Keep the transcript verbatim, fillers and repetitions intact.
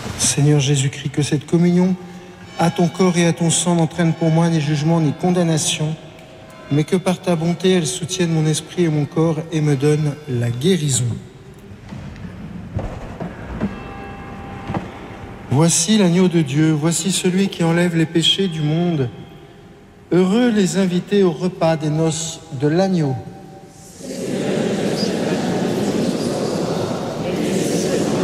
Seigneur Jésus-Christ, que cette communion à ton corps et à ton sang n'entraîne pour moi ni jugement ni condamnation, mais que par ta bonté, elle soutienne mon esprit et mon corps et me donne la guérison. Voici l'agneau de Dieu, voici celui qui enlève les péchés du monde. Heureux les invités au repas des noces de l'agneau.